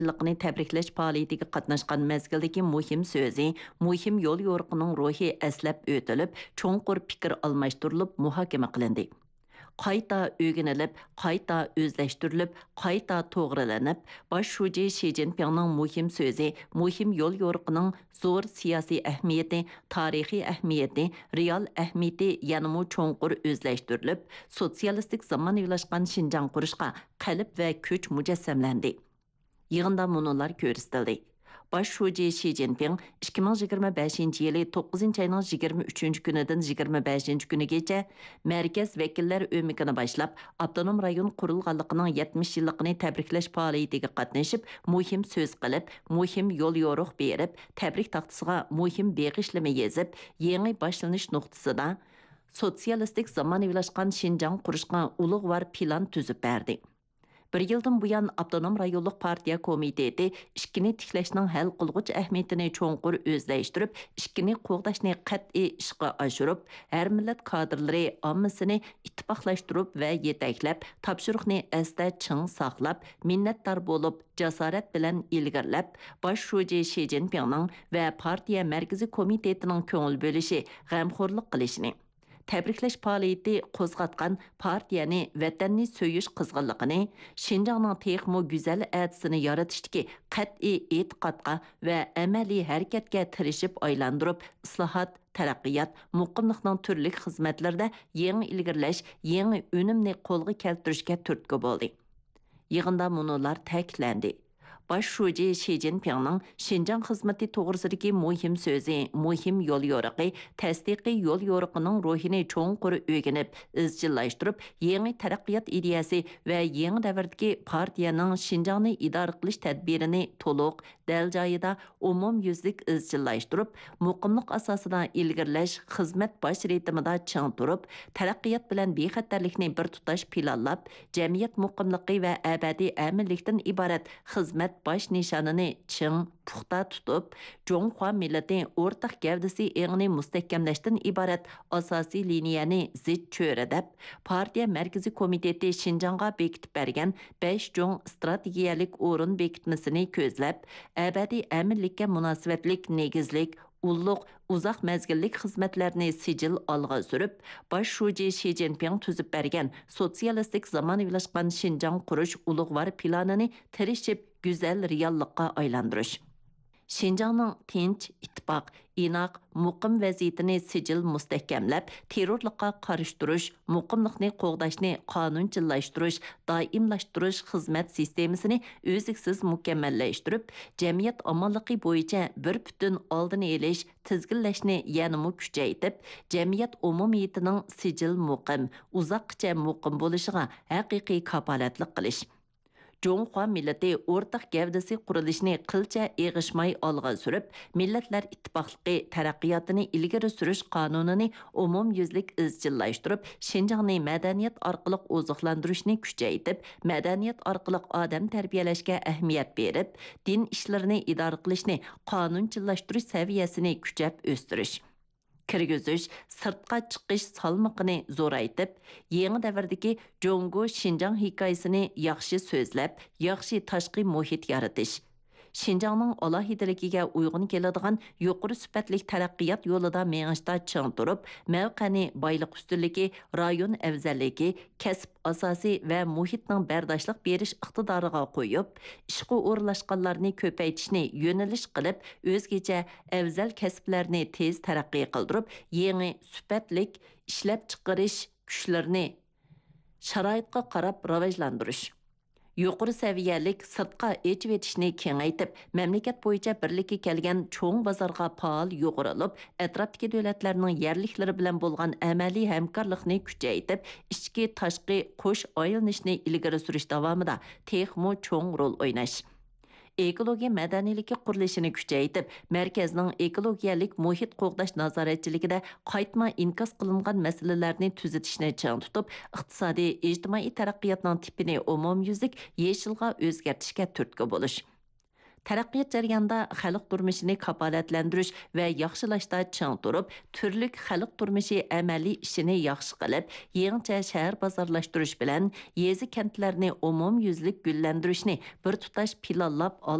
yıllıqını təbriklash faoliyatiga qatnaşqan mezgildagi muhim so'zi, muhim yo'l yo'riqining ruhi əslab o'tilib, cho'nqur fikr almashtirilib, muhokama qilindi. Qayta öğrenilib, qayta özləşdirilib, qayta toğrilanıb, baş şuji Xi Jinpingning muhim so'zi, muhim yo'l yo'riqining zo'r siyosiy ahamiyati, tarixiy ahamiyati, real ahamiyati yanamı cho'nqur özləşdirilib, sotsialistik zamonaviylashgan Xinjiang qurishga qalb va kuch mujassamlandi. Yığında munolar ko'rsatildi. Baş şuji Xi Jinping 2025 yılı 9 ayının 23 günüdən 25 günügacha mərkəz vəkillər ömükünü başlap, Avtonom rayon qurulğanlığının 70 yıllıqını təbriklash faoliyatiga qatnaşıb, muhim söz qilib, muhim yol yoruq berib, təbrik taxtısına muhim beğişleme yazıb, yeni başlanış noktasına sotsialistik zamonaviylashgan Xinjiang qurishga ulug'vor plan tuzib berdi. Bir yıldan buyan Avtonom rayonluq partiya komiteti ishkini tiklashning hal qilg'uch ahamiyatini cho'nqur o'zlashtirib, ishkini qo'g'dashni qat'iy ishga oshirib, har millat kadrlari ommasini ittifoqlashtirib va yetaklab, topshiriqni asda ching saqlab, minnatdor bo'lib, jasorat bilan ilgirlab, bosh shoji Xi Jinpingning va partiya markaziy komitetining ko'ngil bo'lishi, g'amxo'rlik qilishini Təbriklash faoliyati qo'zg'atgan partiyani vatanni so'yish qizg'inligini, Xinjiangning texmo go'zal atisini yaratishdagi qat'iy e'tiqodga va amaliy harakatga tirishib aylantirib, islohot, taraqqiyot, muqimlikning turli xizmatlarida yangi ilgirlash, yangi unumni qo'lga keltirishga turtki bo'ldi. Yig'inda munolar ta'kidlandi. Baş şuji Xi Jinpingning Xinjiang xizmati to'g'risidagi muhim so'zi, muhim yo'l yo'riqi, tasdiqiy yo'l yo'riqining ruhini cho'nqur o'rganib, izchillashtirib, yangi taraqqiyot ideyasi va yangi davrdagi partiyaning Xinjiangni idora qilish tadbirini to'liq, dal joyida umumyuzlik izchillashtirib, muqimlik asosida ilgirlash xizmat bosh ritmida ching turib, taraqqiyot bilan bexatarlikni bir tutash planlab, jamiyat muqimligi va abadiy aminlikdan iborat xizmat baş nişanını çing puxta tutub, Jonghua millati o'rtaq gavdasi engini mustahkamlashdan iborat asosiy liniyani zid cho'radab, partiya markaziy komiteti Xinjiangga bekitib bergan 5 jong strategiyalik o'rin bekitmasini ko'zlab, abadiy aminlikka munosabatlik negizlik, ulluq, uzoq mezgillik xizmatlarni sijil olg'a surib, baş şuji Xi Jinping tuzib bergan sotsialistik zamonaviylashgan Xinjiang qurish ulug'vor planini tirishib güzel reallıqqa aylandırış. Xinjiangning tinch, ittifoq, inoq, muqim vaziyatini sijil mustahkamlab, terrorlikqa qarshi turish, muqimlikni qo'g'dashni qonunchilashtirish, doimlashtirish xizmat sistemasini o'ziksiz mukammallashtirib, jamiyat omonligi bo'yicha bir butun oldini olish, tizginlashni yanada kuchaytirib, jamiyat umumiyatining sijil muqim, uzoqcha muqim bo'lishiga haqiqiy kapolatlik qilish. Jonghua millati o'rtaq gavdasi qurilishini qilcha eg'ishmay olg'a surib, millatlar ittifoqligi taraqqiyotini ilgari surish qonunini umumyuzlik izchillashtirib, Xinjiangni madaniyat orqali oziqlantirishni kuchaytirib, madaniyat orqali odam tarbiyalashga ahamiyat berib, din ishlarini idora qilishni qonunchilashtirish saviyasini kuchab o'stirish. Kirgizish, sirtqa chiqish salmoqini zo'raytib, yangi davrdagi Jongo Xinjiang hikoyasini yaxshi so'zlab, yaxshi tashqi muhit yaratish. Xinjiangning alohidaligiga uyg'un keladigan yuqori sifatli taraqqiyot yo'lida mengishda ching turib, mavqani boylik ustunligi, rayon afzalligi, kasb asosi va muhitning bardoshlik berish iqtidoriga qo'yib, ishga o'rlashganlarni ko'paytishni yo'nalish qilib, o'zgacha afzal kasblarni tez taraqqiy qildirib, yangi sifatlik ishlab chiqarish kuchlarini sharoitga qarab rivojlantirish. Yuqori saviyalik sirtqa echib etishni kengaytib, mamlakat bo'yicha birlikka kelgan cho'ng bozorga faol yo'g'rilib, atrofdagi davlatlarning yerliklari bilan bo'lgan amaliy hamkorlikni kuchaytirib, ichki tashqi qo'sh aylanishni ilgari surish davomida texmo cho'ng rol o'ynash. Ekologiya madaniylikka qurilishini kuchaytirib, markazning ekologiyalik muhit qo'g'dash nazoratchiligida qaytma inkos qilingan masalalarni tuzatishni chang tutib, iqtisodiy, ijtimoiy taraqqiyotning tipini umumyuzlik yeshilga o'zgartishga turtki bo'lish. Taraqqiyot jarayonida xalq turmushini kafolatlantirish va yaxshilashda ching turib, turlik xalq turmushi amaliy ishini yaxshi qilib, yangicha shahar bozorlashtirish bilan yezi kentlarni umumyuzlik gullantirishni bir tutash planlab